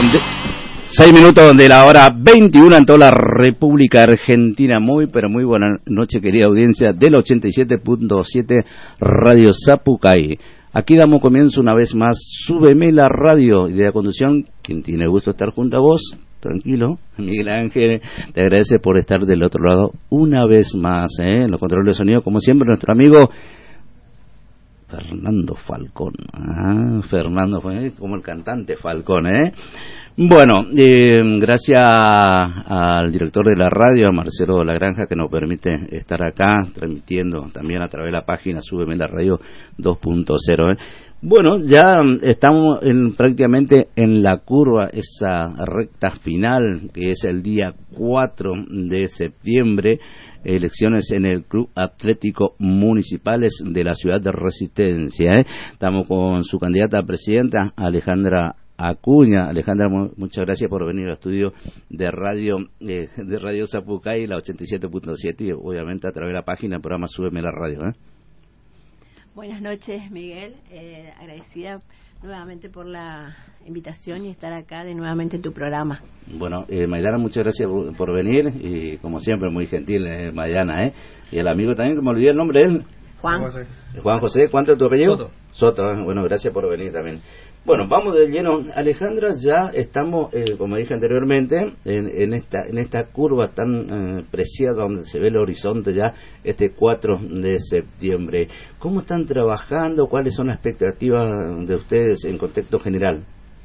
6 minutos de la hora 21 en toda la República Argentina. Muy, pero muy buena noche, querida audiencia del 87.7 Radio Zapucay. Aquí damos comienzo una vez más, Súbeme la Radio, y de la conducción, quien tiene el gusto de estar junto a vos, tranquilo, Miguel Ángel, te agradece por estar del otro lado una vez más, en los controles de sonido, como siempre, nuestro amigo Fernando Falcón. Fernando, como el cantante Falcón, Bueno, gracias al director de la radio, a Marcelo Lagranja, que nos permite estar acá transmitiendo también a través de la página Súbeme la Radio 2.0. Bueno, ya estamos prácticamente en la curva, esa recta final, que es el día 4 de septiembre, elecciones en el Club Atlético Municipales de la ciudad de Resistencia. Estamos con su candidata a presidenta, Alejandra Acuña. Alejandra, muchas gracias por venir al estudio de Radio Zapucay, la 87.7, y obviamente a través de la página del programa Súbeme la Radio. Buenas noches, Miguel. Agradecida nuevamente por la invitación y estar acá de nuevamente en tu programa. Bueno, Maidana, muchas gracias por venir, y como siempre muy gentil, Maidana, y el amigo también, que me olvidé el nombre de él. Juan José, ¿cuánto es tu apellido? Soto. Bueno, gracias por venir también. Bueno, vamos de lleno. Alejandra, ya estamos, como dije anteriormente, en esta curva tan preciada, donde se ve el horizonte ya este 4 de septiembre. ¿Cómo están trabajando? ¿Cuáles son las expectativas de ustedes en contexto general?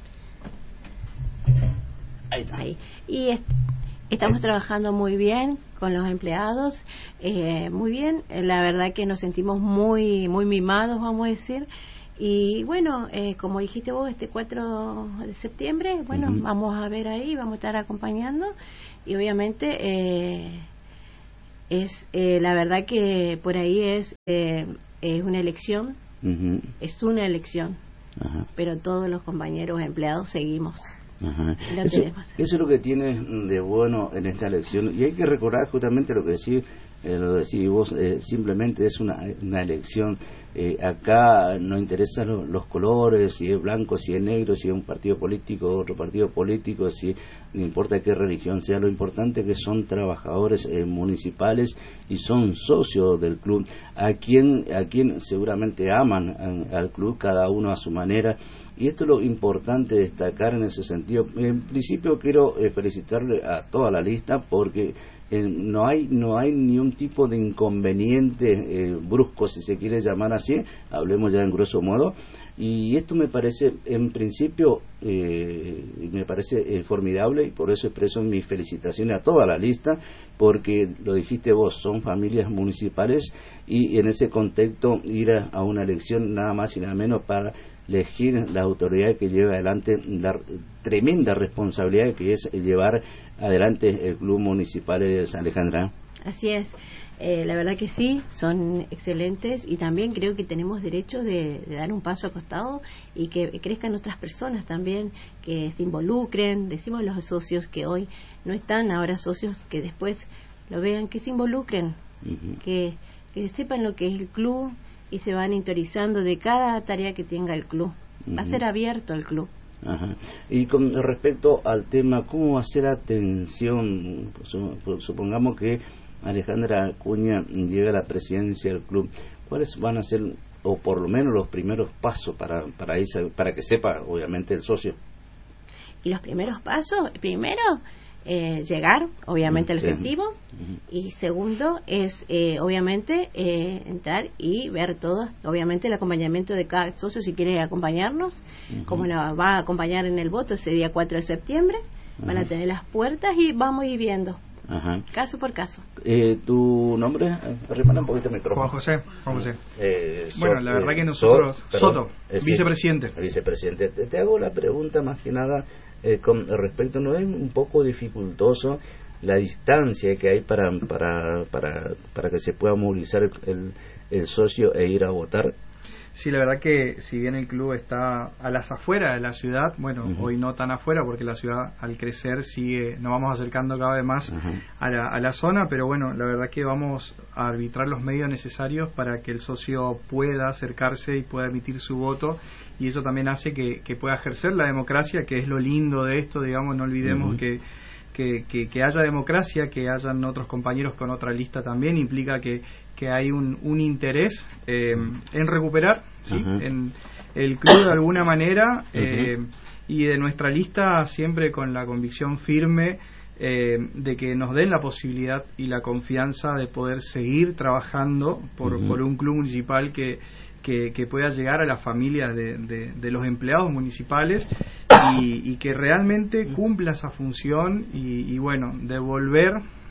Ahí. Y estamos trabajando muy bien con los empleados, muy bien. La verdad que nos sentimos muy mimados, vamos a decir. Y bueno, como dijiste vos, este 4 de septiembre, bueno, vamos a ver ahí, vamos a estar acompañando, y obviamente la verdad que por ahí es una elección, es una elección, pero todos los compañeros empleados seguimos. Eso es lo que tiene de bueno en esta elección, y hay que recordar justamente lo que decís vos, simplemente es una elección. Acá no interesan los colores, si es blanco, si es negro, si es un partido político, otro partido político, si no importa qué religión sea, lo importante es que son trabajadores municipales y son socios del club, a quien seguramente aman al club, cada uno a su manera. Y esto es lo importante destacar en ese sentido. En principio quiero felicitarle a toda la lista, porque no hay ni un tipo de inconveniente brusco, si se quiere llamar así, hablemos ya en grosso modo, y esto me parece, en principio, me parece formidable, y por eso expreso mis felicitaciones a toda la lista, porque lo dijiste vos, son familias municipales, y en ese contexto ir a una elección nada más y nada menos para elegir la autoridad que lleva adelante la tremenda responsabilidad que es llevar adelante el Club Municipal de San Alejandra. Así es, la verdad que sí, son excelentes, y también creo que tenemos derecho de dar un paso al costado y que crezcan otras personas también, que se involucren. Decimos los socios que hoy no están, ahora socios que después lo vean, que se involucren, que sepan lo que es el club, y se van interiorizando de cada tarea que tenga el club. Va a ser abierto el club. Y con respecto al tema, ¿cómo va a ser la atención? Supongamos que Alejandra Acuña llega a la presidencia del club. ¿Cuáles van a ser, o por lo menos los primeros pasos para que sepa, obviamente, el socio? Y los primeros pasos, primero, llegar, obviamente, al efectivo, y segundo es, obviamente, entrar y ver todo, obviamente, el acompañamiento de cada socio, si quiere acompañarnos, como nos va a acompañar en el voto ese día 4 de septiembre, van a tener las puertas y vamos a ir viendo, caso por caso. ¿Tu nombre? Arrímala un poquito el micrófono. Juan José. Bueno, la verdad que nosotros... Soto, vicepresidente. Vicepresidente. Te hago la pregunta más que nada, con respecto, ¿no es un poco dificultoso la distancia que hay para que se pueda movilizar el socio e ir a votar? Sí, la verdad que si bien el club está a las afueras de la ciudad, bueno, hoy no tan afuera porque la ciudad al crecer sigue, nos vamos acercando cada vez más a la zona, pero bueno, la verdad que vamos a arbitrar los medios necesarios para que el socio pueda acercarse y pueda emitir su voto, y eso también hace que pueda ejercer la democracia, que es lo lindo de esto, digamos, no olvidemos que haya democracia, que hayan otros compañeros con otra lista también, implica que hay un interés en recuperar en el club de alguna manera, y de nuestra lista siempre con la convicción firme de que nos den la posibilidad y la confianza de poder seguir trabajando por un club municipal que pueda llegar a las familias de los empleados municipales y que realmente cumpla esa función y bueno, devolver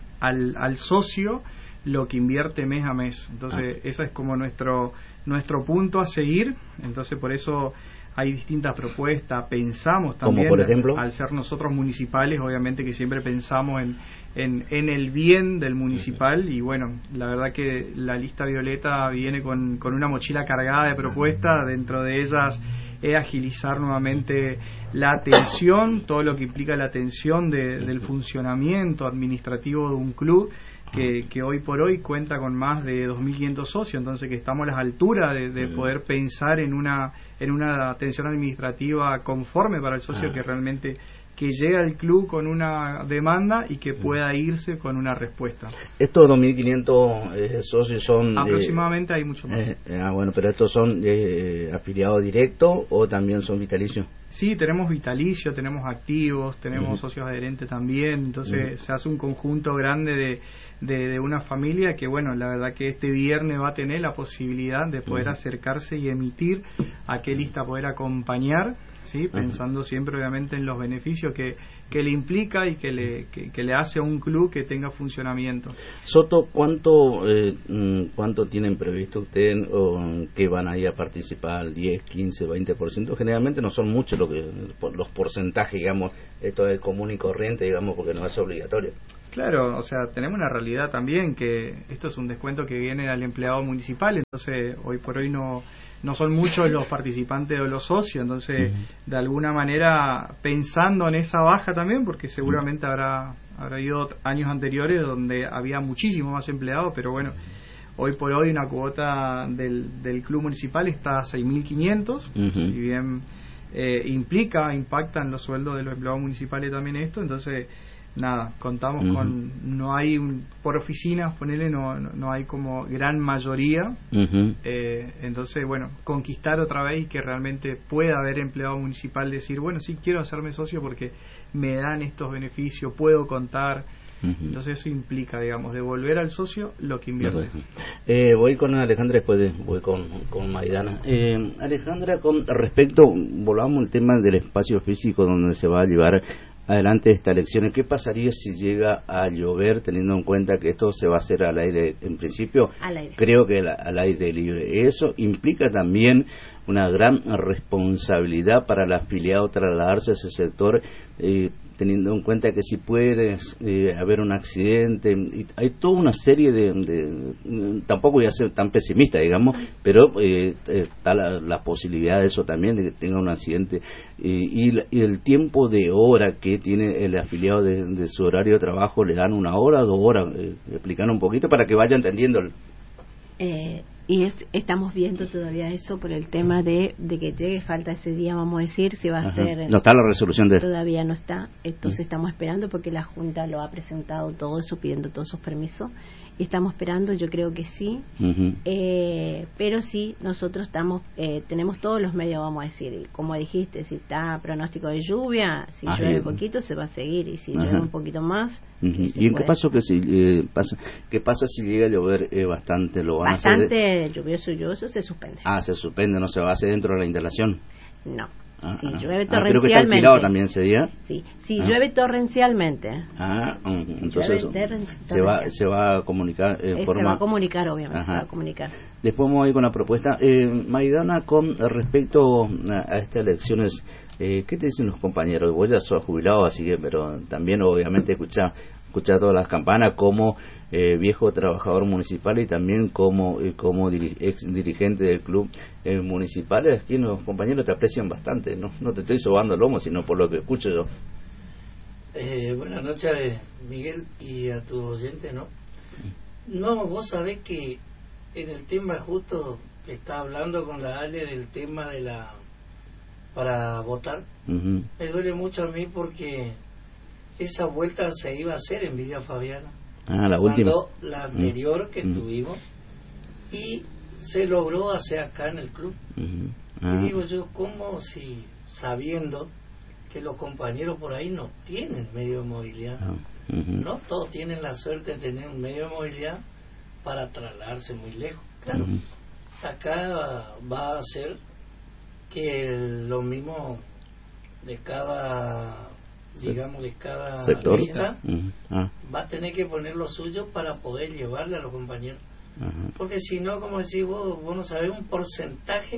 al socio lo que invierte mes a mes. Entonces ese es como nuestro punto a seguir. Entonces por eso hay distintas propuestas, pensamos también, como por ejemplo, al ser nosotros municipales, obviamente que siempre pensamos en el bien del municipal, y bueno, la verdad que la lista violeta viene con una mochila cargada de propuestas, dentro de ellas es agilizar nuevamente la atención, todo lo que implica la atención del funcionamiento administrativo de un club, que hoy por hoy cuenta con más de 2.500 socios, entonces que estamos a las alturas de poder pensar en una atención administrativa conforme para el socio, que realmente que llegue al club con una demanda y que pueda irse con una respuesta. Estos 2.500 socios son... Aproximadamente hay mucho más. Bueno, pero estos son afiliados directos o también son vitalicios. Sí, tenemos vitalicio, tenemos activos, tenemos socios adherentes también, entonces se hace un conjunto grande de una familia que, bueno, la verdad que este viernes va a tener la posibilidad de poder acercarse y emitir a qué lista poder acompañar, ¿sí? Pensando siempre obviamente en los beneficios que le implica y que le hace a un club que tenga funcionamiento. Soto, ¿cuánto tienen previsto ustedes que van a ir a participar? ¿10, 15, 20%? Generalmente no son muchos los porcentajes, digamos, esto es común y corriente, digamos, porque no es obligatorio. Claro, o sea, tenemos una realidad también, que esto es un descuento que viene al empleado municipal, entonces hoy por hoy no son muchos los participantes o los socios, entonces de alguna manera pensando en esa baja también, porque seguramente habrá habido años anteriores donde había muchísimos más empleados, pero bueno, hoy por hoy una cuota del club municipal está a 6.500, si bien impacta en los sueldos de los empleados municipales también esto, entonces nada, contamos con, no hay por oficinas, ponele, no hay como gran mayoría, entonces bueno, conquistar otra vez y que realmente pueda haber empleado municipal decir, bueno, sí, quiero hacerme socio porque me dan estos beneficios, puedo contar. Entonces eso implica, digamos, devolver al socio lo que invierte. Voy con Alejandra, después voy con Maidana. Alejandra, con respecto, volvamos al tema del espacio físico donde se va a llevar adelante estas elecciones. ¿Qué pasaría si llega a llover, teniendo en cuenta que esto se va a hacer al aire, en principio? Al aire. Creo que al aire libre. Eso implica también una gran responsabilidad para el afiliado trasladarse a ese sector, teniendo en cuenta que si puede haber un accidente, y hay toda una serie tampoco voy a ser tan pesimista, digamos, pero está la posibilidad de eso también, de que tenga un accidente, y el tiempo de hora que tiene el afiliado de su horario de trabajo, le dan 1 hora, 2 horas, explicar un poquito para que vaya entendiendo. Estamos viendo todavía eso por el tema de que llegue, falta ese día, vamos a decir, si va a ser... No está la resolución de... Todavía no está, entonces estamos esperando porque la Junta lo ha presentado todo eso, pidiendo todos sus permisos, y estamos esperando, yo creo que sí, pero sí, nosotros tenemos todos los medios, vamos a decir, y como dijiste, si está pronóstico de lluvia, si llueve poquito se va a seguir, y si llueve un poquito más... ¿Y en qué pasa si llega a llover bastante? ¿Lo van a hacer? Bastante lluvioso se suspende. Se suspende, no se va a hacer dentro de la instalación. No. Si llueve torrencialmente. Creo que está alquilado también ese día. Sí, si llueve torrencialmente. Entonces se va a comunicar se va a comunicar, obviamente, se va a comunicar. Después vamos a ir con la propuesta. Maidana, con respecto a estas elecciones, ¿qué te dicen los compañeros? Vos ya sos jubilado, así que, pero también obviamente escuchá, escuchar todas las campanas como viejo trabajador municipal y también como ex dirigente del club municipal. Aquí los compañeros te aprecian bastante, no te estoy sobando el lomo, sino por lo que escucho yo. Buenas noches, Miguel, y a tu oyente, ¿no? No, vos sabés que en el tema justo que está hablando con la Ale del tema de para votar, me duele mucho a mí porque esa vuelta se iba a hacer en Villa Fabiana. La última. La anterior que tuvimos, y se logró hacer acá en el club. Y digo yo, ¿cómo si sabiendo que los compañeros por ahí no tienen medio de movilidad? No todos tienen la suerte de tener un medio de movilidad para trasladarse muy lejos. Claro, acá va a ser que lo mismo de cada, digamos, de cada sector lista va a tener que poner lo suyo para poder llevarle a los compañeros. Porque si no, como decís vos no sabés un porcentaje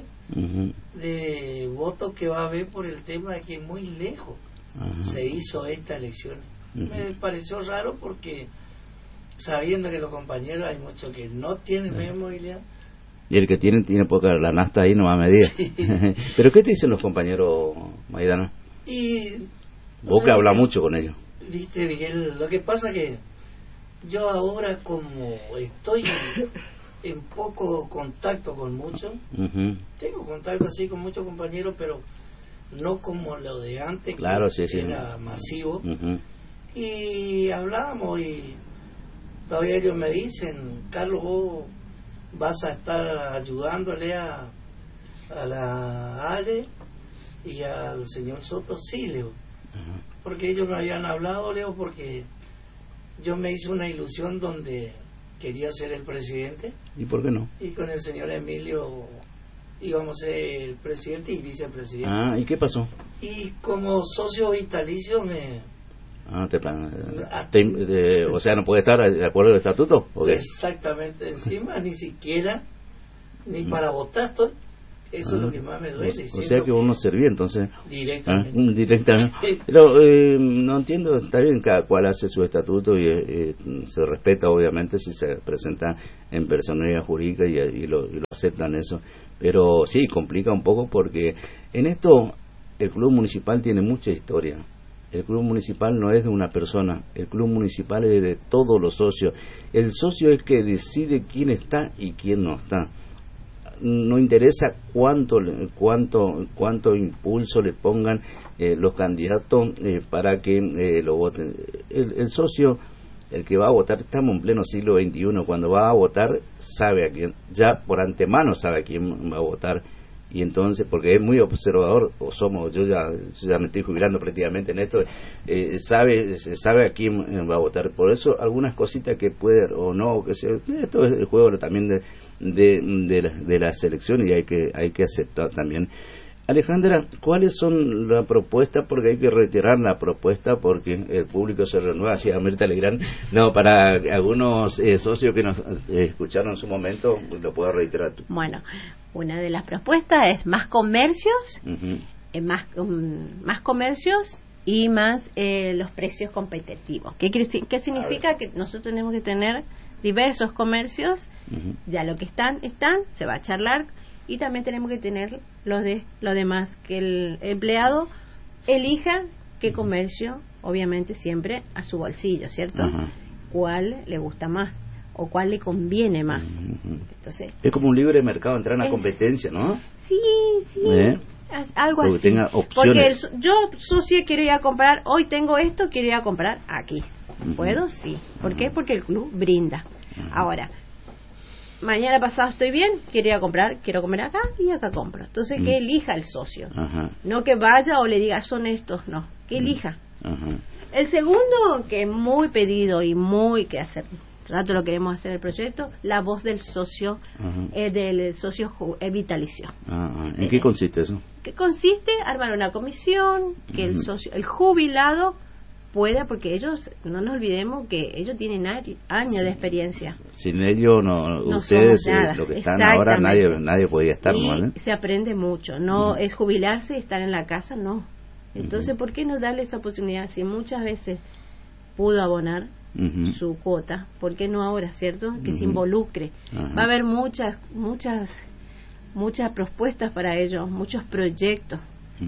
de votos que va a haber por el tema de que es muy lejos se hizo esta elección. Me pareció raro porque sabiendo que los compañeros hay muchos que no tienen media movilidad. Y el que tiene poca, la nafta ahí no va a medir. Sí. ¿Pero qué te dicen los compañeros, Maidana? Vos que hablas mucho con ellos. Viste, Miguel, lo que pasa que yo ahora como estoy en poco contacto con muchos, tengo contacto así con muchos compañeros, pero no como lo de antes, claro, que sí, era masivo. Y hablamos y todavía ellos me dicen, Carlos, vos vas a estar ayudándole a la Ale y al señor Soto. Sí, Leo, porque ellos me habían hablado, Leo, porque yo me hice una ilusión donde quería ser el presidente. ¿Y por qué no? Y con el señor Emilio íbamos a ser el presidente y vicepresidente. ¿Y qué pasó? Y como socio vitalicio o sea, no puede estar de acuerdo al estatuto. Exactamente, encima ni siquiera ni para votar estoy. Eso es lo que más me duele. O sea que uno servía entonces directamente. Pero no entiendo, está bien, cada cual hace su estatuto y se respeta obviamente si se presenta en personería jurídica y lo aceptan eso, pero sí, complica un poco porque en esto el club municipal tiene mucha historia. El club municipal no es de una persona, el club municipal es de todos los socios. El socio es que decide quién está y quién no está. No interesa cuánto impulso le pongan los candidatos para que lo voten. El socio, el que va a votar, estamos en pleno siglo XXI, cuando va a votar sabe a quién, ya por antemano sabe a quién va a votar. Y entonces, porque es muy observador, yo ya me estoy jubilando prácticamente en esto, sabe a quién va a votar. Por eso algunas cositas que puede o no, que sea, esto es el juego también de las elecciones y hay que aceptar también. Alejandra, ¿cuáles son las propuestas? Porque hay que retirar la propuesta porque el público se renueva, así a Mirta Legrand. No, para algunos socios que nos escucharon en su momento, lo puedo reiterar. Bueno, una de las propuestas es más comercios, más comercios y más los precios competitivos. ¿Qué significa? Que nosotros tenemos que tener diversos comercios, ya lo que están, se va a charlar. Y también tenemos que tener lo demás, que el empleado elija qué comercio, obviamente siempre a su bolsillo, ¿cierto? ¿Cuál le gusta más o cuál le conviene más? Entonces, es como un libre mercado, entrar en la competencia, ¿no? Sí, algo porque así. Tenga opciones. Porque yo, socio, quiero ir a comprar, hoy tengo esto, quiero ir a comprar aquí. ¿Puedo? Sí. ¿Por qué? Porque el club brinda. Ahora, mañana pasado estoy bien, quiero comer acá y acá compro. Entonces que elija el socio, no que vaya o le diga son estos, no, que elija. El segundo, que es muy pedido y que hace rato lo queremos hacer el proyecto, la voz del socio, del socio vitalicio. ¿En qué consiste eso? Que consiste armar una comisión, que el socio, el jubilado pueda, porque ellos, no nos olvidemos que ellos tienen años de experiencia. Sin ellos, ustedes, lo que están ahora, nadie podría estar. Y se aprende mucho, no es jubilarse y estar en la casa, no. Entonces, ¿por qué no darle esa oportunidad? Si muchas veces pudo abonar, su cuota, ¿por qué no ahora, cierto? Que se involucre. Va a haber muchas propuestas para ellos, muchos proyectos.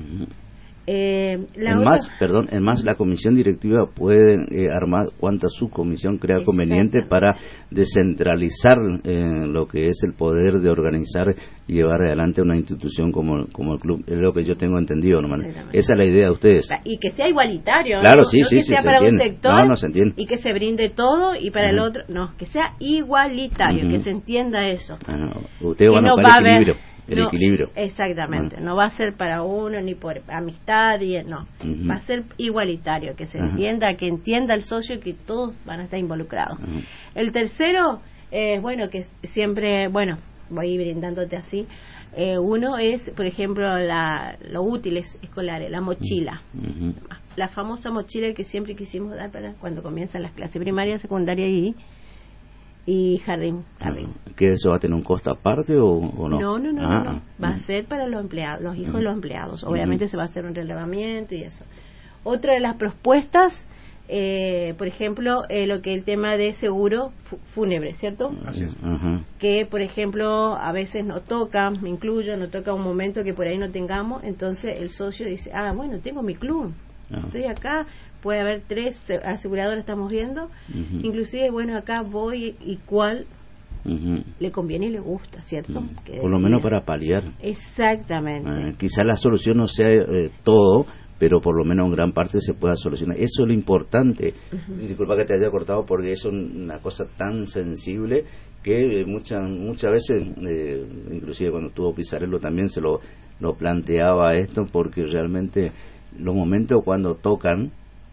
En más la comisión directiva puede armar cuanta subcomisión crea conveniente para descentralizar lo que es el poder de organizar y llevar adelante una institución como el club. Es lo que yo tengo entendido, ¿no? Esa es la idea de ustedes. Y que sea igualitario, claro, ¿no? Sí, no sí, que sí, sea para un sector no se entiende. Y que se brinde todo y para el otro, no, que sea igualitario, que se entienda eso. Ustedes van a buscar el equilibrio. Exactamente, no va a ser para uno ni por amistad, va a ser igualitario, que se entienda, que entienda el socio que todos van a estar involucrados. El tercero, que siempre, voy brindándote así, uno es, por ejemplo, los útiles escolares, la mochila, la famosa mochila que siempre quisimos dar para cuando comienzan las clases primaria, secundaria y jardín. ¿Que eso va a tener un costo aparte o no? No. Va a ser para los empleados, los hijos de los empleados. Obviamente se va a hacer un relevamiento y eso. Otra de las propuestas, por ejemplo, lo que el tema de seguro fúnebre, ¿cierto? Así es. Que, por ejemplo, a veces nos toca, me incluyo, nos toca un momento que por ahí no tengamos, entonces el socio dice, tengo mi club. Estoy acá, puede haber 3 aseguradoras, estamos viendo, inclusive, acá voy y cuál le conviene y le gusta, ¿cierto? Por lo menos para paliar. Exactamente. Quizá la solución no sea todo, pero por lo menos en gran parte se pueda solucionar. Eso es lo importante. Disculpa que te haya cortado porque es una cosa tan sensible que muchas veces, inclusive cuando estuvo Pizarello también se lo planteaba esto, porque realmente los momentos cuando tocan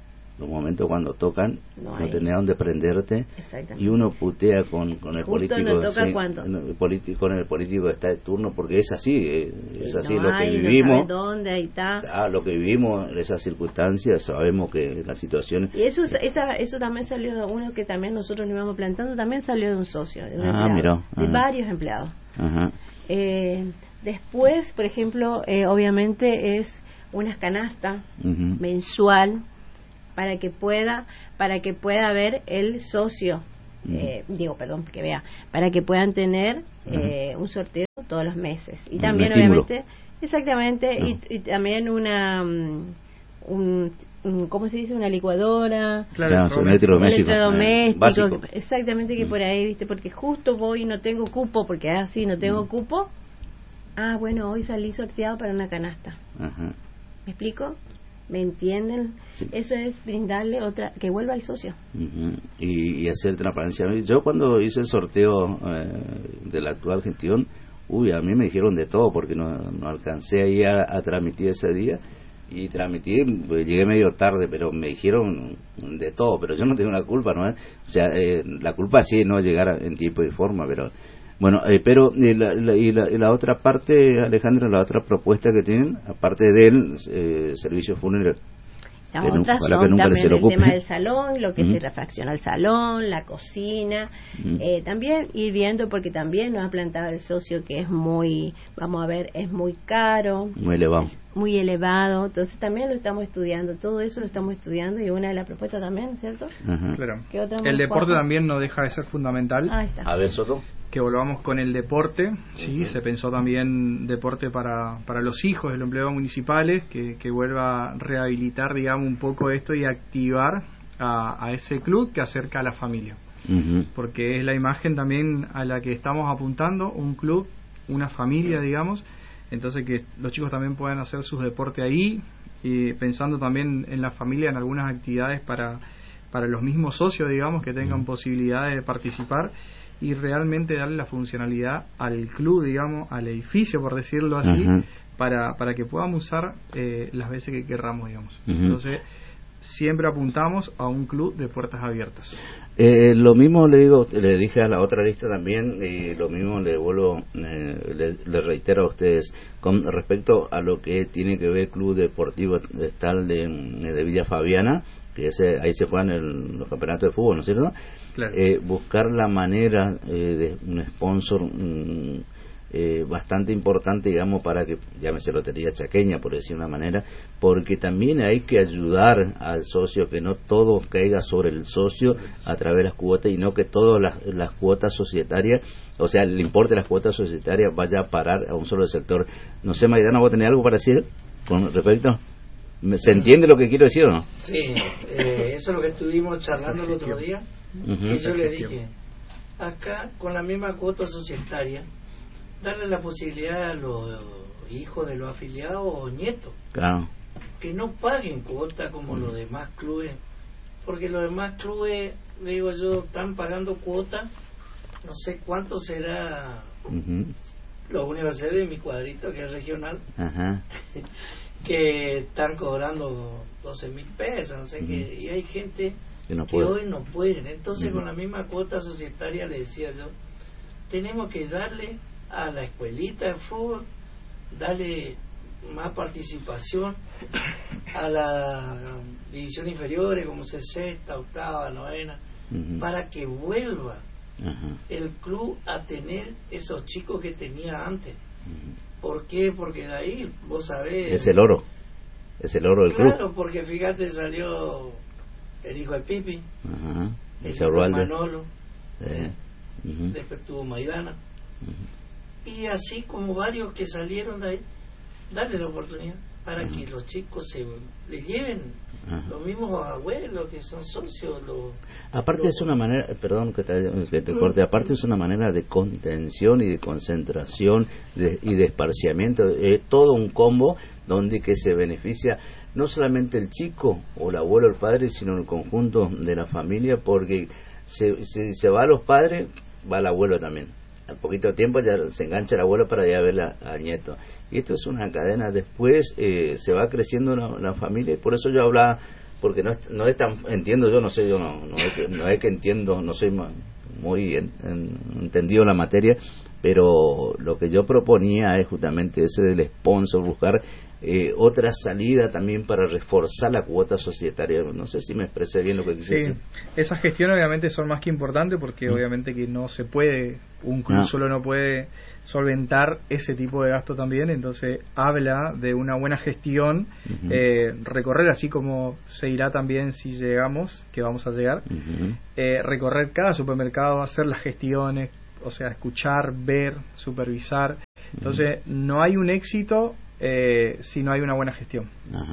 no tenés dónde prenderte y uno putea con el político, con el político que está de turno, porque es así, lo que vivimos, dónde, ahí está. Lo que vivimos, esas circunstancias, sabemos que las situaciones. Y eso también salió de uno que también nosotros nos íbamos plantando, también salió de un socio, de un empleado, de varios empleados. Después, por ejemplo, obviamente es una canasta mensual para que pueda ver el socio, para que puedan tener un sorteo todos los meses y también obviamente y también ¿cómo se dice? Una licuadora, un electrodoméstico, exactamente, que por ahí, porque justo voy y no tengo cupo, porque así no tengo cupo. Hoy salí sorteado para una canasta. ¿Me explico? ¿Me entienden? Sí. Eso es brindarle otra, que vuelva al socio. Y hacer transparencia. Yo cuando hice el sorteo de la actual gestión, a mí me dijeron de todo, porque no alcancé ahí a transmitir ese día, y transmití, llegué medio tarde, pero me dijeron de todo, pero yo no tengo la culpa, ¿no? O sea, la culpa sí es no llegar en tiempo y forma, pero... Bueno, pero la otra parte, Alejandra, la otra propuesta que tienen, aparte del servicio fúnebre, las otras son también el tema del salón, lo que se refacciona el salón, la cocina, también ir viendo, porque también nos ha plantado el socio que es muy, es muy caro, muy elevado, entonces también lo estamos estudiando, todo eso lo estamos estudiando, y una de las propuestas también, ¿cierto? Claro. El deporte también no deja de ser fundamental. Ahí está. A ver, Soto. Que volvamos con el deporte, se pensó también deporte para los hijos de los empleados municipales, que vuelva a rehabilitar, digamos, un poco esto y activar a ese club que acerca a la familia, porque es la imagen también a la que estamos apuntando, un club, una familia, digamos, entonces que los chicos también puedan hacer sus deportes ahí, y pensando también en la familia, en algunas actividades para los mismos socios, digamos, que tengan posibilidad de participar, y realmente darle la funcionalidad al club, digamos, al edificio, por decirlo así, para que podamos usar las veces que querramos, digamos. Entonces, siempre apuntamos a un club de puertas abiertas. Lo mismo le dije a la otra lista también, y lo mismo le reitero a ustedes con respecto a lo que tiene que ver Club Deportivo Estatal de Villa Fabiana, que ahí se juegan los campeonatos de fútbol, ¿no es cierto? Claro. Buscar la manera de un sponsor bastante importante, digamos, para que, llámese lotería chaqueña, por decir una manera, porque también hay que ayudar al socio, que no todo caiga sobre el socio a través de las cuotas, y no que todas las cuotas societarias, o sea, el importe de las cuotas societarias vaya a parar a un solo sector. No sé, Maidana, ¿vos tenés algo para decir con respecto? ¿Se entiende lo que quiero decir o no? Sí, eso es lo que estuvimos charlando el otro día, y yo le dije, acá con la misma cuota societaria, darle la posibilidad a los hijos de los afiliados o nietos, claro, que no paguen cuota como los demás clubes, porque los demás clubes, digo yo, están pagando cuota, no sé cuánto será, la universidad de mi cuadrito, que es regional, que están cobrando 12.000 pesos, no sé qué, y hay gente que hoy no pueden. Entonces con la misma cuota societaria, le decía yo, tenemos que darle a la escuelita de fútbol, darle más participación a la división inferiores como sexta, octava, novena, para que vuelva el club a tener esos chicos que tenía antes. ¿Por qué? Porque de ahí, vos sabés, es el oro del club. Claro, porque fíjate, salió el hijo de Pipi, el hijo de Manolo, después tuvo Maidana, y así como varios que salieron de ahí, darle la oportunidad para que los chicos le lleven los mismos abuelos que son socios. Aparte es una manera, perdón que te corte, aparte es una manera de contención y de concentración y de esparciamiento, todo un combo donde que se beneficia no solamente el chico o el abuelo o el padre, sino el conjunto de la familia, porque se va a los padres, va el abuelo también. Al poquito tiempo ya se engancha el abuelo para ya ver al nieto. Y esto es una cadena. Después se va creciendo la familia, y por eso yo hablaba, porque no es tan, entiendo yo, no sé, yo no es que entiendo, no soy muy entendido en la materia, pero lo que yo proponía es justamente ese del sponsor, buscar otra salida también para reforzar la cuota societaria. No sé si me expresé bien lo que quise decir. Esas gestiones obviamente son más que importantes, porque obviamente que no se puede, un club solo no puede solventar ese tipo de gasto también. Entonces habla de una buena gestión, recorrer, así como se irá también si llegamos, que vamos a llegar, recorrer cada supermercado, hacer las gestiones, o sea, escuchar, ver, supervisar. Entonces no hay un éxito si no hay una buena gestión.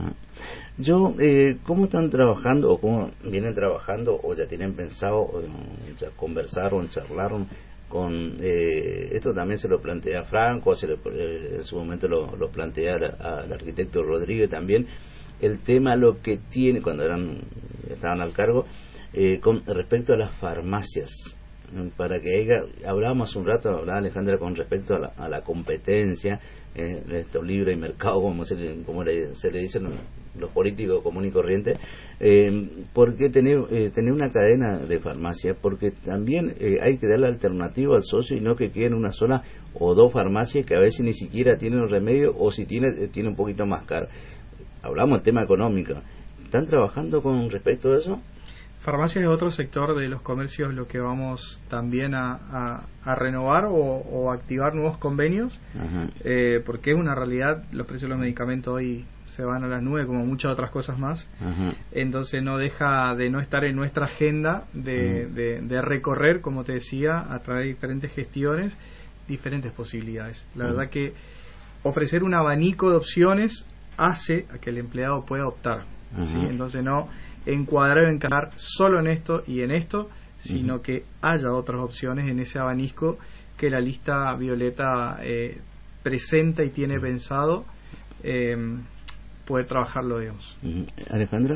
Yo, ¿cómo están trabajando, o cómo vienen trabajando, o ya tienen pensado, ya conversaron, charlaron con esto? También se lo plantea Franco, en su momento lo plantea al arquitecto Rodríguez también, el tema, lo que tiene cuando estaban al cargo, con respecto a las farmacias, para que hablábamos un rato, hablaba Alejandra con respecto a la competencia, esto libre mercado, como se le dicen los políticos común y corriente. ¿Por qué tener una cadena de farmacias? Porque también hay que darle alternativa al socio, y no que quede en una sola o dos farmacias que a veces ni siquiera tienen un remedio, o si tiene un poquito más caro. Hablamos del tema económico. ¿Están trabajando con respecto a eso? Farmacias es otro sector de los comercios, lo que vamos también a renovar o activar nuevos convenios, porque es una realidad, los precios de los medicamentos hoy se van a las nubes, como muchas otras cosas más. Entonces no deja de no estar en nuestra agenda de recorrer, como te decía, a través de diferentes gestiones, diferentes posibilidades. La verdad que ofrecer un abanico de opciones hace a que el empleado pueda optar, ¿sí? Entonces no encarar solo en esto y en esto, sino que haya otras opciones en ese abanico que la lista violeta presenta y tiene pensado poder trabajarlo, digamos. Alejandra,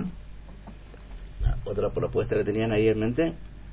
¿otra propuesta que tenían ahí en mente?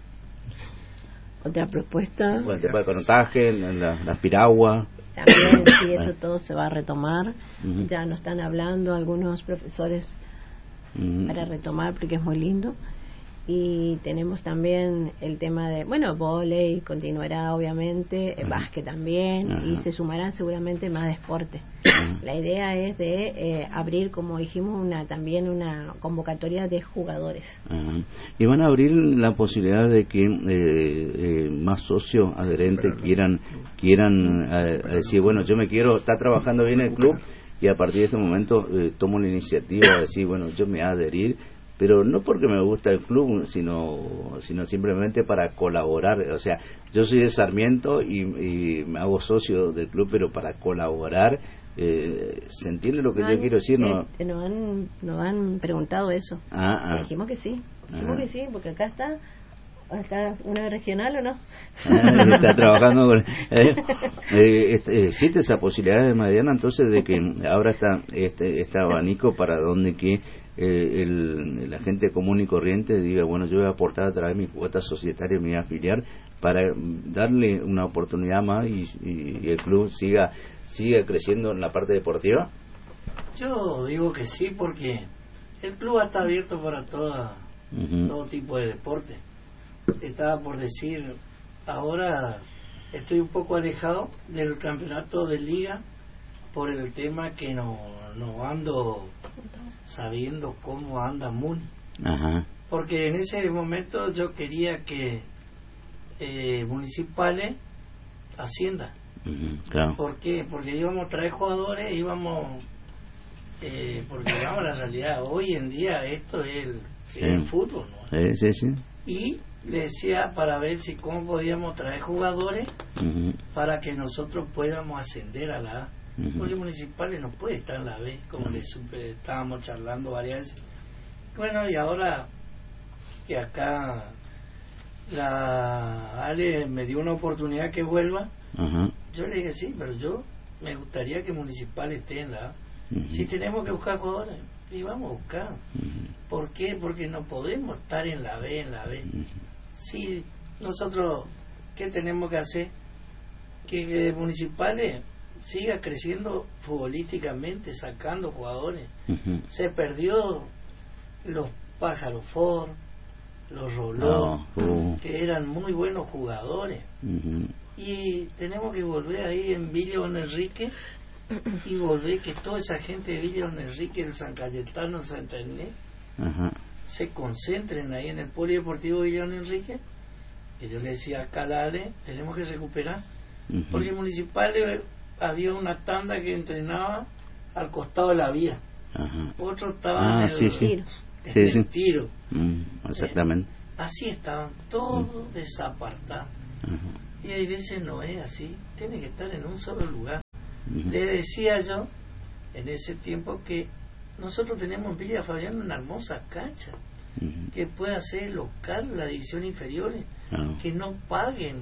Otra propuesta, bueno, el tema del conotaje, las piraguas también, sí, eso todo se va a retomar. Ya nos están hablando algunos profesores para retomar, porque es muy lindo. y tenemos también el tema de, bueno, vóley continuará obviamente, básquet también, y se sumarán seguramente más deportes. La idea es de abrir, como dijimos, también una convocatoria de jugadores. Y van a abrir la posibilidad de que más socios adherentes quieran decir, bueno, yo me quiero, está trabajando bien el club, y a partir de este momento tomo la iniciativa de decir, bueno, yo me voy a adherir, pero no porque me gusta el club, sino simplemente para colaborar. O sea, yo soy de Sarmiento y me hago socio del club, pero para colaborar. ¿Se entiende lo que yo quiero decir? Nos han preguntado eso. Dijimos que sí, porque acá está una regional, ¿o no? Está trabajando con... existe esa posibilidad de Mariana, entonces, de que ahora está este abanico para donde que la gente común y corriente diga, bueno, yo voy a aportar a través de mi cuota societaria, me voy a afiliar para darle una oportunidad más y el club siga creciendo en la parte deportiva. Yo digo que sí, porque el club está abierto para todo tipo de deporte. Estaba por decir, ahora estoy un poco alejado del campeonato de liga por el tema que no ando sabiendo cómo anda Muni. Porque en ese momento yo quería que Municipales ascienda. Claro. ¿Por qué? Porque íbamos a traer jugadores, porque digamos, la realidad hoy en día esto es el fútbol, ¿no? Sí. Y le decía para ver si cómo podíamos traer jugadores para que nosotros podamos ascender a la A. Porque Municipales no puede estar en la B, como estábamos charlando varias veces. Bueno, y ahora que acá la Ale me dio una oportunidad que vuelva, yo le dije sí, pero yo me gustaría que Municipal esté en la A. Si tenemos que buscar jugadores, y vamos a buscar. ¿Por qué? Porque no podemos estar en la B. Si nosotros, ¿qué tenemos que hacer? Que Municipales siga creciendo futbolísticamente, sacando jugadores. Se perdió los Pájaros Ford, los Roló, que eran muy buenos jugadores. Y tenemos que volver ahí en Villa Don Enrique y volver que toda esa gente de Villa Don Enrique, de San Cayetano, de Santa Inés, se concentren ahí en el Polideportivo Villa Don Enrique. Y yo le decía acá a la Ale, tenemos que recuperar, porque Municipal había una tanda que entrenaba al costado de la vía, otro estaba en el tiro. Exactamente. Así estaban todos desapartados. Y hay veces no es así, tiene que estar en un solo lugar. Le decía yo en ese tiempo que nosotros tenemos en Villa Fabián una hermosa cancha que puede hacer local la división inferiores, que no paguen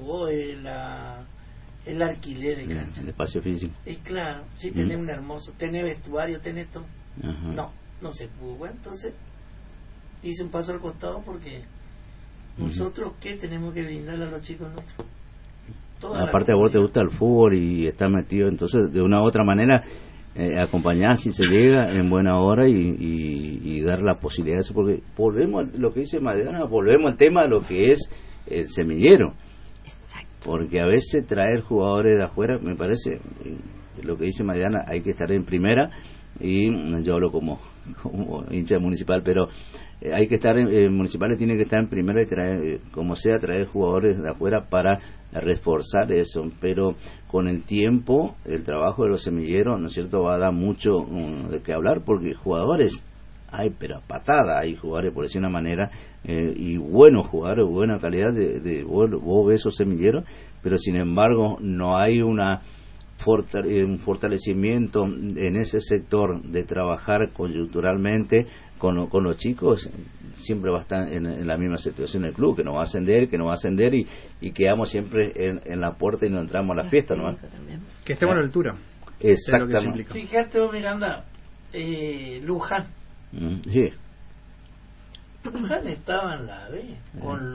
el alquiler de cancha, el espacio físico. Y claro, si tenés un hermoso, tenés vestuario, tenés todo. No se pudo. Bueno, entonces hice un paso al costado, porque nosotros ¿qué tenemos que brindarle a los chicos nuestros? Aparte a vos te gusta el fútbol y estás metido, entonces de una u otra manera acompañar si se llega en buena hora y dar la posibilidad de eso, porque volvemos a lo que dice Mariana, volvemos al tema de lo que es el semillero. Porque a veces traer jugadores de afuera, me parece, lo que dice Mariana, hay que estar en primera, y yo hablo como hincha municipal, pero hay que estar Municipales tiene que estar en primera y traer, como sea, traer jugadores de afuera para reforzar eso. Pero con el tiempo, el trabajo de los semilleros, ¿no es cierto?, va a dar mucho de qué hablar, porque jugadores hay, pero a patada hay jugadores, por decir una manera, y buenos jugadores, buena calidad vos ves esos semilleros, pero sin embargo no hay un fortalecimiento en ese sector de trabajar coyunturalmente con los chicos. Siempre va a estar en la misma situación el club, que no va a ascender y quedamos siempre en la puerta y no entramos a la fiesta, ¿no? Que estemos a la altura. Exactamente. Fíjate, Miranda, Luján. Sí. Luján estaba en la B con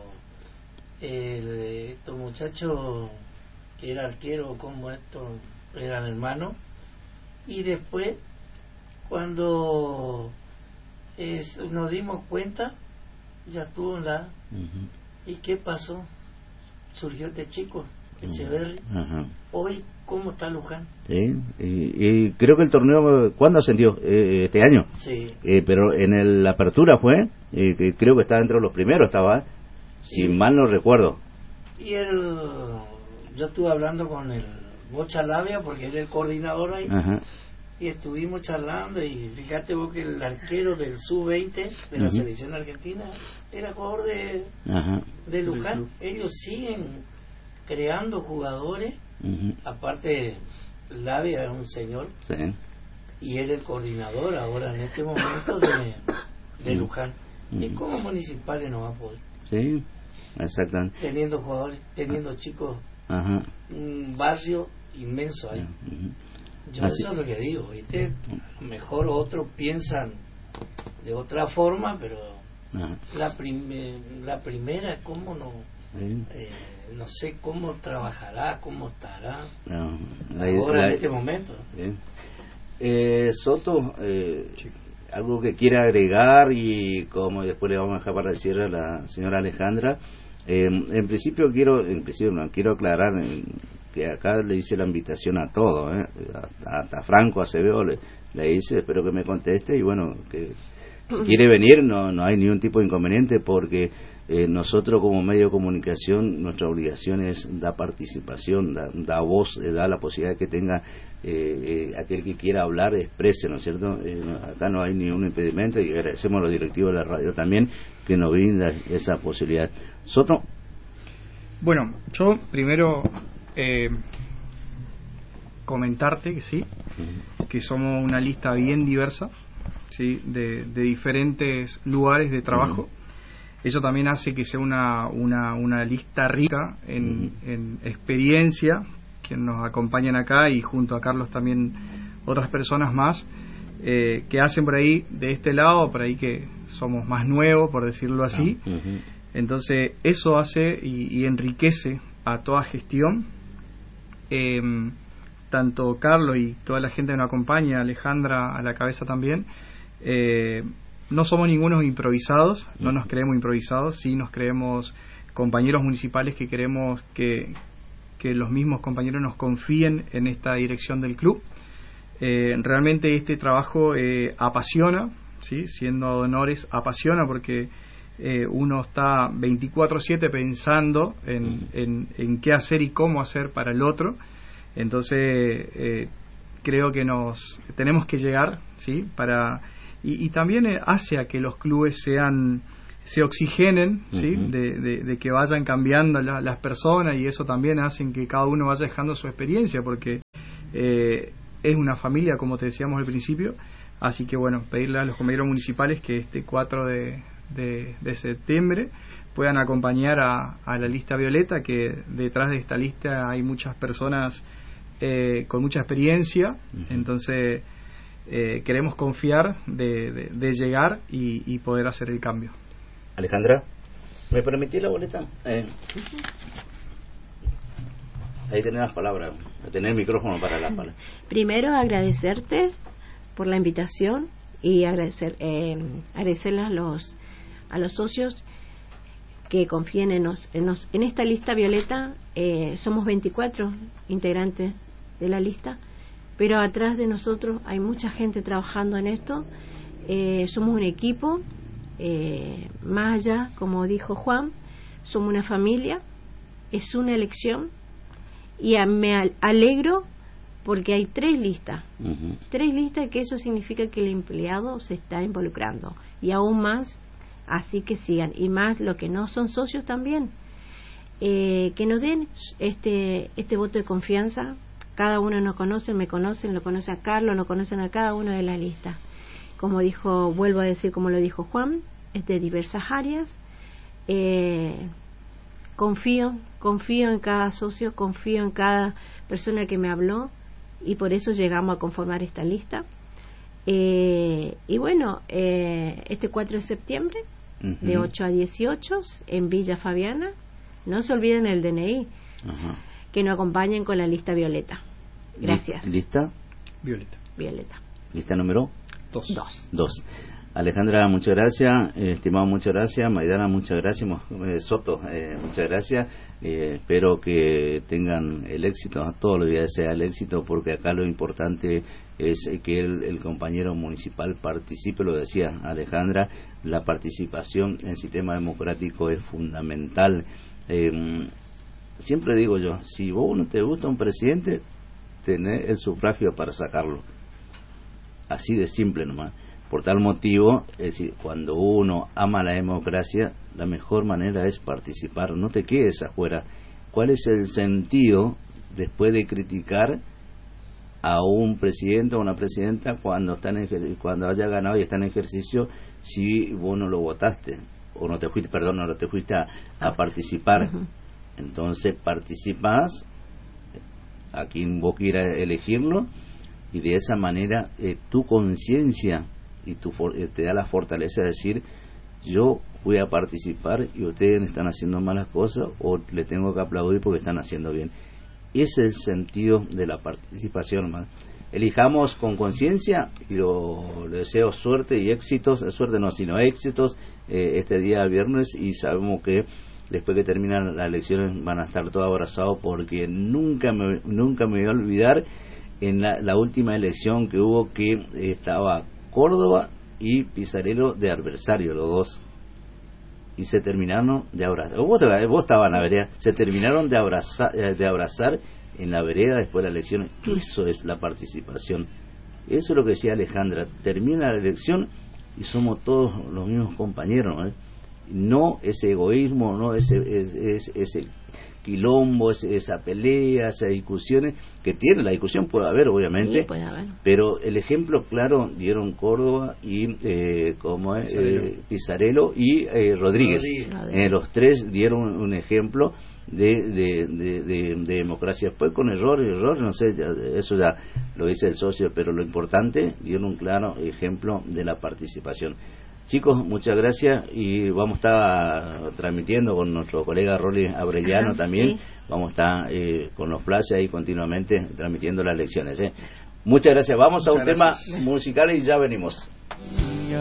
estos muchachos que era arquero, como estos eran hermanos, y después cuando nos dimos cuenta ya estuvo en la... ¿Y qué pasó? Surgió este chico, Echeverri. Hoy, ¿cómo está Luján? Sí, y creo que el torneo, ¿cuándo ascendió? Este año. Sí. Pero en la apertura fue, que creo que estaba entre los primeros, estaba, si mal no recuerdo. Y yo estuve hablando con el Bocha Labia, porque era el coordinador ahí. Y estuvimos charlando, y fíjate vos que el arquero del sub-20 de la selección argentina era jugador de Luján. Ellos siguen creando jugadores. Aparte, Labia es un señor, y él es el coordinador ahora en este momento de Luján. ¿Y cómo Municipales no va a poder? Sí, exactamente. Teniendo jugadores, teniendo chicos, un barrio inmenso ahí. Yo eso es lo que digo, ¿viste? Mejor otros piensan de otra forma, pero la primera, ¿cómo no? No sé cómo trabajará, cómo estará ahora en este momento. Soto, algo que quiera agregar, y como después le vamos a dejar para decir a la señora Alejandra. En principio quiero aclarar que acá le hice la invitación a todos, hasta Franco Acevedo le hice, espero que me conteste, y bueno, que si quiere venir no hay ningún tipo de inconveniente, porque nosotros como medio de comunicación, nuestra obligación es dar participación, da voz, da la posibilidad de que tenga aquel que quiera hablar, exprese, ¿no es cierto? Acá no hay ningún impedimento, y agradecemos a los directivos de la radio también que nos brinda esa posibilidad. Soto. Bueno, yo primero comentarte que sí, que somos una lista bien diversa, sí, de diferentes lugares de trabajo. Eso también hace que sea una lista rica en experiencia, que nos acompañan acá, y junto a Carlos también otras personas más que hacen por ahí de este lado, por ahí que somos más nuevos, por decirlo así. Entonces eso hace y enriquece a toda gestión. Tanto Carlos y toda la gente que nos acompaña, Alejandra a la cabeza también, no somos ningunos improvisados, no nos creemos improvisados, sí nos creemos compañeros municipales que queremos que los mismos compañeros nos confíen en esta dirección del club. Realmente este trabajo apasiona, ¿sí? Siendo honores, apasiona, porque uno está 24/7 pensando en qué hacer y cómo hacer para el otro. Entonces creo que nos tenemos que llegar, ¿sí? Y también hace a que los clubes se oxigenen, ¿sí? De que vayan cambiando las personas, y eso también hace que cada uno vaya dejando su experiencia, porque es una familia, como te decíamos al principio. Así que bueno, pedirle a los compañeros municipales que este 4 de septiembre puedan acompañar a la lista violeta, que detrás de esta lista hay muchas personas con mucha experiencia. Entonces queremos confiar de llegar y poder hacer el cambio. Alejandra, ¿me permitís la boleta? Ahí tenés las palabras, tenés el micrófono para las palabras. Primero agradecerte por la invitación, y agradecerles a los socios que confíen en esta lista violeta. Somos 24 integrantes de la lista, pero atrás de nosotros hay mucha gente trabajando en esto. Somos un equipo, más allá, como dijo Juan, somos una familia, es una elección, y me alegro porque hay 3 listas. 3 listas, que eso significa que el empleado se está involucrando, y aún más, así que sigan, y más los que no son socios también, que nos den este voto de confianza. Cada uno nos conoce, me conocen, lo conoce a Carlos, lo conocen a cada uno de la lista. Como vuelvo a decir, como lo dijo Juan, es de diversas áreas. Confío en cada socio, confío en cada persona que me habló, y por eso llegamos a conformar esta lista. Y bueno, este 4 de septiembre, de 8 a 18, en Villa Fabiana, no se olviden el DNI, que nos acompañen con la lista violeta. Gracias. ¿Lista? Violeta. ¿Lista número? 2. Alejandra, muchas gracias. Estimado, muchas gracias. Maidana, muchas gracias. Soto, muchas gracias. Espero que tengan el éxito, a todos los días sea el éxito, porque acá lo importante es que el compañero municipal participe. Lo decía Alejandra, la participación en el sistema democrático es fundamental. Siempre digo yo, si vos no te gusta un presidente, tenés el sufragio para sacarlo. Así de simple nomás. Por tal motivo, es decir, cuando uno ama la democracia, la mejor manera es participar, no te quedes afuera. ¿Cuál es el sentido después de criticar a un presidente o una presidenta cuando haya ganado y está en ejercicio, si vos no lo votaste o no te fuiste a participar? Entonces participás a quien vos quieras elegirlo, y de esa manera tu conciencia y te da la fortaleza de decir, yo voy a participar y ustedes están haciendo malas cosas, o le tengo que aplaudir porque están haciendo bien. Ese es el sentido de la participación, hermano. Elijamos con conciencia, y le deseo suerte y éxitos, suerte no, sino éxitos este día viernes, y sabemos que después que terminan las elecciones van a estar todos abrazados, porque nunca me voy a olvidar en la última elección que hubo, que estaba Córdoba y Pisarello de adversario, los dos, y se terminaron de abrazar. Vos estabas en la vereda, se terminaron de abrazar en la vereda después de las elecciones. Eso es la participación. Eso es lo que decía Alejandra. Termina la elección y somos todos los mismos compañeros, no ese egoísmo, no ese quilombo, esa pelea, esas discusiones que tiene. La discusión puede haber, obviamente, sí, puede haber, pero el ejemplo claro dieron Córdoba y Pisarello y Rodríguez. Los tres dieron un ejemplo de democracia. Después con error, no sé, eso ya lo dice el socio, pero lo importante, dieron un claro ejemplo de la participación. Chicos, muchas gracias, y vamos a estar transmitiendo con nuestro colega Rolly Abrellano también. Sí. Vamos a estar con los flashes ahí continuamente transmitiendo las lecciones. Muchas gracias. Vamos a un tema musical y ya venimos.